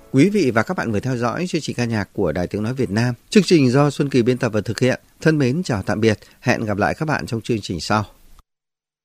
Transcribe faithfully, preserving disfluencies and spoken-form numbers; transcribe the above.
Quý vị và các bạn vừa theo dõi chương trình ca nhạc của Đài Tiếng Nói Việt Nam. Chương trình do Xuân Kỳ biên tập và thực hiện. Thân mến chào tạm biệt. Hẹn gặp lại các bạn trong chương trình sau.